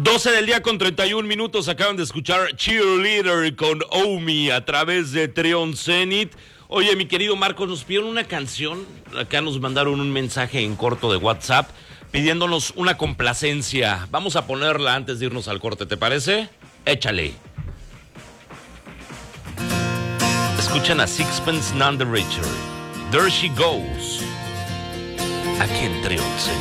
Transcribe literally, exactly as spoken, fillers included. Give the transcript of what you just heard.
doce del día con treinta y un minutos. Acaban de escuchar Cheerleader con Omi a través de Trion Zenith. Oye, mi querido Marcos, nos pidieron una canción. Acá nos mandaron un mensaje en corto de WhatsApp pidiéndonos una complacencia. Vamos a ponerla antes de irnos al corte, ¿te parece? Échale. Escuchan a Sixpence None the Richer. There She Goes. Aquí en Trion Zenith.